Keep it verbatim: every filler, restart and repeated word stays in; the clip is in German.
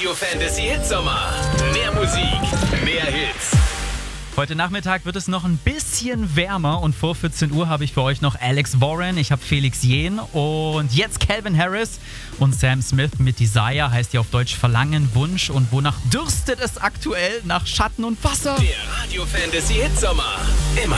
Radio Fantasy Hitsommer. Mehr Musik, mehr Hits. Heute Nachmittag wird es noch ein bisschen wärmer und vor vierzehn Uhr habe ich für euch noch Alex Warren, ich habe Felix Jähn und jetzt Calvin Harris und Sam Smith mit Desire, heißt ja auf Deutsch Verlangen, Wunsch, und wonach dürstet es aktuell? Nach Schatten und Wasser. Der Radio Fantasy Hitsommer. Immer